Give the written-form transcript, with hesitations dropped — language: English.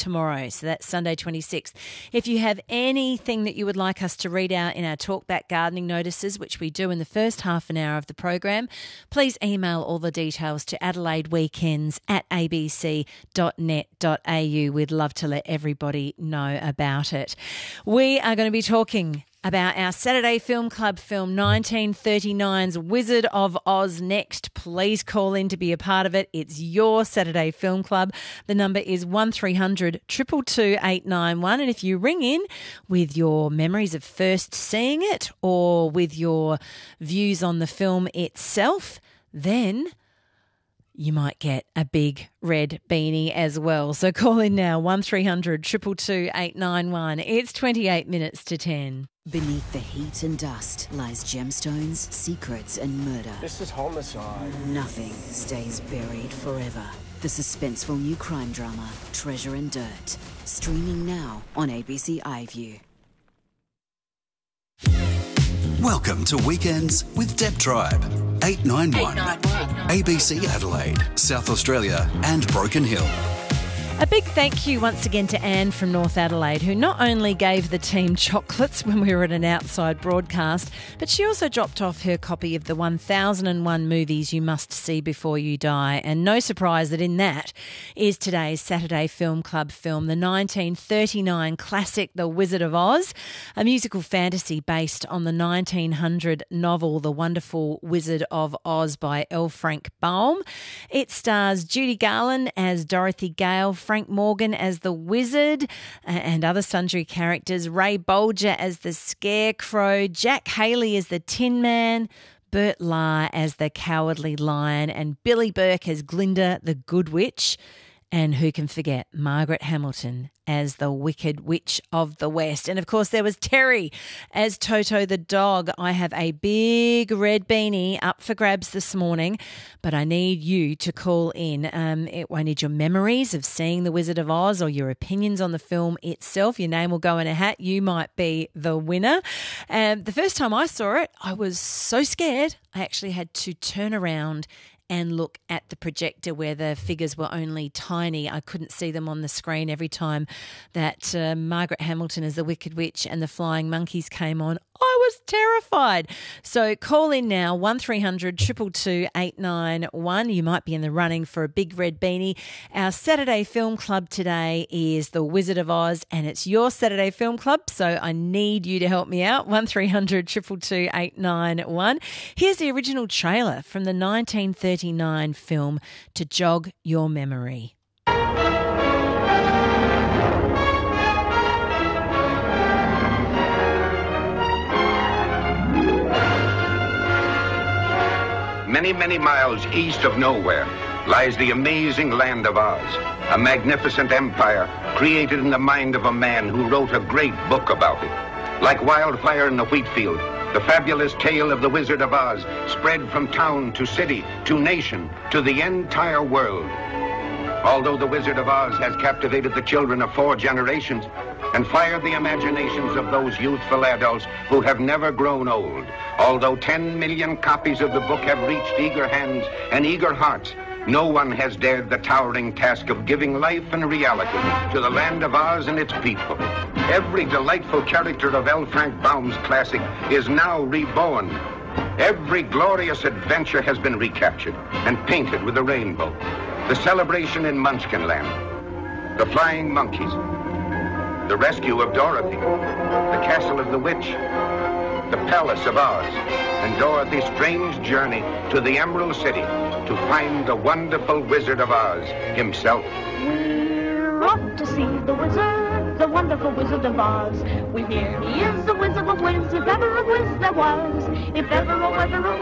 tomorrow. So that's Sunday 26th. If you have anything that you would like us to read out in our Talkback gardening notices, which we do in the first half an hour of the program, please email all the details to adelaideweekends@abc.net.au. We'd love to let everybody know about it. We are going to be talking about our Saturday Film Club film 1939's Wizard of Oz next. Please call in to be a part of it. It's your Saturday Film Club. The number is 1300 222 891. And if you ring in with your memories of first seeing it or with your views on the film itself, then you might get a big red beanie as well. So call in now, 1300 222 891. It's 28 minutes to 10. Beneath the heat and dust lies gemstones, secrets and murder. This is homicide. Nothing stays buried forever. The suspenseful new crime drama, Treasure and Dirt. Streaming now on ABC iView. Welcome to Weekends with Deb Tribe. 891. ABC Adelaide, South Australia and Broken Hill. A big thank you once again to Anne from North Adelaide, who not only gave the team chocolates when we were at an outside broadcast, but she also dropped off her copy of the 1001 Movies You Must See Before You Die. And no surprise that in that is today's Saturday Film Club film, the 1939 classic The Wizard of Oz, a musical fantasy based on the 1900 novel The Wonderful Wizard of Oz by L. Frank Baum. It stars Judy Garland as Dorothy Gale, Frank Morgan as the Wizard and other sundry characters, Ray Bolger as the Scarecrow, Jack Haley as the Tin Man, Bert Lahr as the Cowardly Lion and Billy Burke as Glinda the Good Witch. And who can forget Margaret Hamilton as the Wicked Witch of the West. And, of course, there was Terry as Toto the dog. I have a big red beanie up for grabs this morning, but I need you to call in. I need your memories of seeing The Wizard of Oz or your opinions on the film itself. Your name will go in a hat. You might be the winner. The first time I saw it, I was so scared. I actually had to turn around and look at the projector where the figures were only tiny. I couldn't see them on the screen every time that Margaret Hamilton as the Wicked Witch and the Flying Monkeys came on. I was terrified. So call in now, 1300 222 891. You might be in the running for a big red beanie. Our Saturday Film Club today is The Wizard of Oz, and it's your Saturday Film Club, so I need you to help me out, 1300 222 891. Here's the original trailer from the 1939 film to jog your memory. Many, many miles east of nowhere lies the amazing land of Oz, a magnificent empire created in the mind of a man who wrote a great book about it. Like wildfire in the wheat field, the fabulous tale of the Wizard of Oz spread from town to city to nation to the entire world. Although the Wizard of Oz has captivated the children of 4 generations and fired the imaginations of those youthful adults who have never grown old, although 10 million copies of the book have reached eager hands and eager hearts, no one has dared the towering task of giving life and reality to the land of Oz and its people. Every delightful character of L. Frank Baum's classic is now reborn. Every glorious adventure has been recaptured and painted with a rainbow. The celebration in Munchkinland, the Flying Monkeys, the rescue of Dorothy, the Castle of the Witch, the Palace of Oz, and Dorothy's strange journey to the Emerald City to find the wonderful Wizard of Oz himself. We're off to see the wizard, the wonderful Wizard of Oz. We hear he is the Wizard of Wiz, if ever a Wiz there was, if ever or ever a